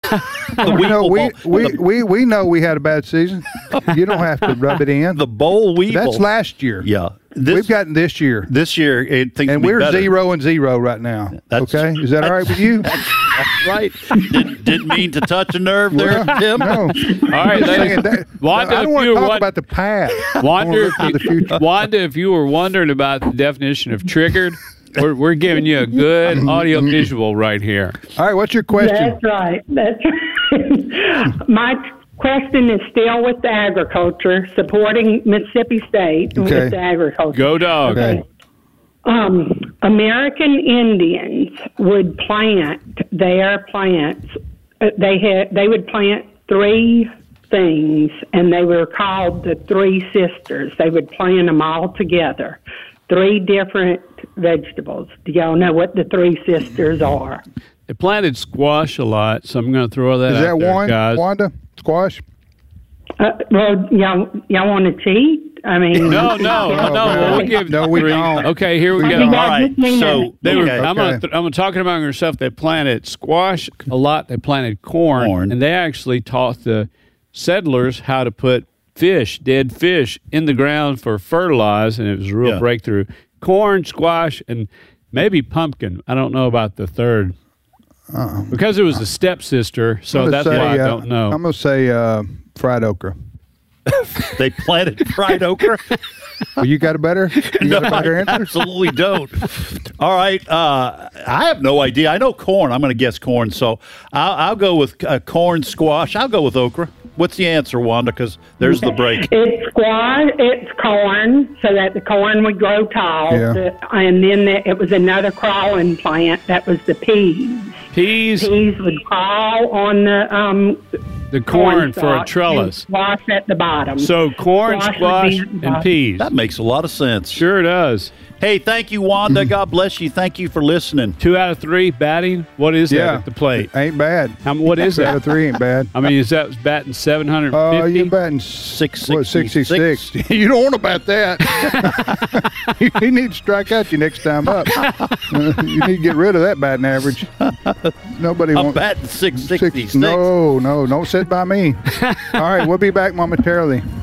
We know we had a bad season. You don't have to rub it in. The boll weevil. That's last year. Yeah. We've gotten this year. This year, and we're 0-0 right now. Okay, is that all right with you? That's right. Didn't mean to touch a nerve there, Tim. No. All right, Wanda, I don't want to talk about the past. Wanda, if you were wondering about the definition of triggered, we're giving you a good audio visual right here. All right, what's your question? That's right. My question is still with the agriculture, supporting Mississippi State with the agriculture. Go Dogs. Okay. American Indians would plant their plants. They would plant 3 things, and they were called the 3 sisters. They would plant them all together. 3 different vegetables. Do y'all know what the 3 sisters are? They planted squash a lot, so I'm going to throw that out there, guys. Wanda? Squash? Well, y'all want to cheat? I mean, no. We'll give no, we 3. don't. Okay, here we go. All right. So I'm talking about yourself. They planted squash a lot. They planted corn, and they actually taught the settlers how to put dead fish, in the ground for fertilize, and it was a real breakthrough. Corn, squash, and maybe pumpkin. I don't know about the third. Because it was a stepsister, so that's why I don't know. I'm going to say fried okra. They planted fried okra? Well, you got a better? Answer? Absolutely don't. All right. I have no idea. I know corn. I'm going to guess corn, so I'll go with corn, squash. I'll go with okra. What's the answer, Wanda? Because there's the break. It's squash. It's corn, so that the corn would grow tall. Yeah. And then it was another crawling plant. That was the peas. Peas would crawl on the corn for a trellis. Squash at the bottom. So corn, squash, and peas. That makes a lot of sense. Sure does. Hey, thank you, Wanda. God bless you. Thank you for listening. 2 out of 3 batting. What is that at the plate? Ain't bad. What is that? 2 out of 3 ain't bad. I mean, is that batting 750? You're batting 666. You don't want to bat that. You need to strike out you next time up. You need to get rid of that batting average. Nobody I'm wants. batting 666. No, don't sit by me. All right, we'll be back momentarily.